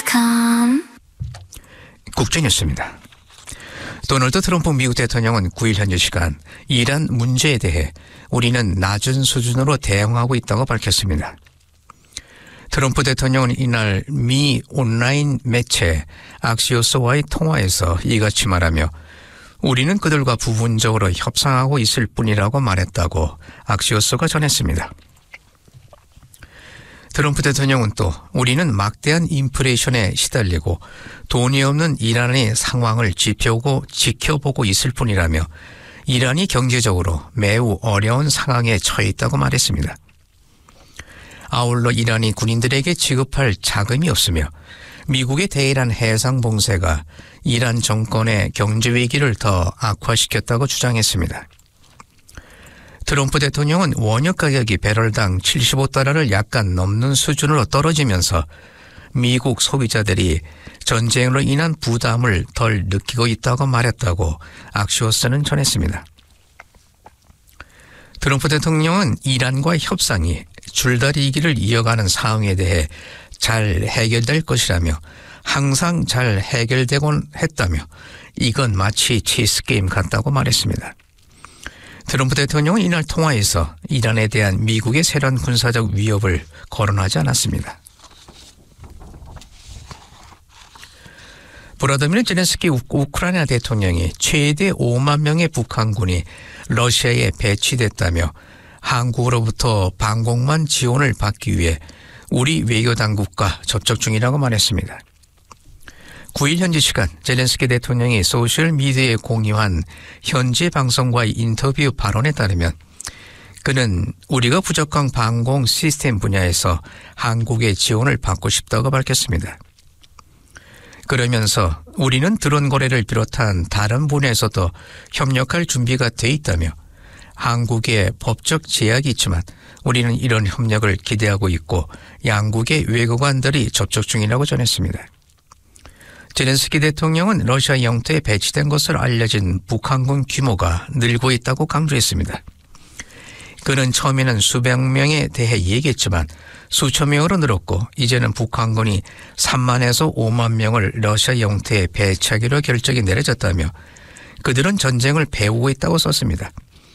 국제뉴스입니다. 도널드 트럼프 미국 대통령은 9일 현지 시간 이란 문제에 대해 우리는 낮은 수준으로 대응하고 있다고 밝혔습니다. 트럼프 대통령은 이날 미 온라인 매체 악시오스와의 통화에서 이같이 말하며 우리는 그들과 부분적으로 협상하고 있을 뿐이라고 말했다고 악시오스가 전했습니다. 트럼프 대통령은 또 우리는 막대한 인플레이션에 시달리고 돈이 없는 이란의 상황을 지켜보고 있을 뿐이라며 이란이 경제적으로 매우 어려운 상황에 처해 있다고 말했습니다. 아울러 이란이 군인들에게 지급할 자금이 없으며 미국의 대이란 해상 봉쇄가 이란 정권의 경제 위기를 더 악화시켰다고 주장했습니다. 트럼프 대통령은 원유 가격이 배럴당 75달러를 약간 넘는 수준으로 떨어지면서 미국 소비자들이 전쟁으로 인한 부담을 덜 느끼고 있다고 말했다고 악시오스는 전했습니다. 트럼프 대통령은 이란과의 협상이 줄다리기를 이어가는 상황에 대해 잘 해결될 것이라며 항상 잘 해결되곤 했다며 이건 마치 체스게임 같다고 말했습니다. 트럼프 대통령은 이날 통화에서 이란에 대한 미국의 새로운 군사적 위협을 거론하지 않았습니다. 브라드미르 제렌스키 우크라이나 대통령이 최대 5만 명의 북한군이 러시아에 배치됐다며 한국으로부터 방공만 지원을 받기 위해 우리 외교당국과 접촉 중이라고 말했습니다. 9일 현지 시간 제렌스키 대통령이 소셜미디어에 공유한 현지 방송과의 인터뷰 발언에 따르면 그는 우리가 부족한 방공 시스템 분야에서 한국의 지원을 받고 싶다고 밝혔습니다. 그러면서 우리는 드론 거래를 비롯한 다른 분야에서도 협력할 준비가 돼 있다며 한국에 법적 제약이 있지만 우리는 이런 협력을 기대하고 있고 양국의 외교관들이 접촉 중이라고 전했습니다. 제렌스키 대통령은 러시아 영토에 배치된 것으로 알려진 북한군 규모가 늘고 있다고 강조했습니다. 그는 처음에는 수백 명에 대해 얘기했지만 수천 명으로 늘었고 이제는 북한군이 3만에서 5만 명을 러시아 영토에 배치하기로 결정이 내려졌다며 그들은 전쟁을 배우고 있다고 썼습니다.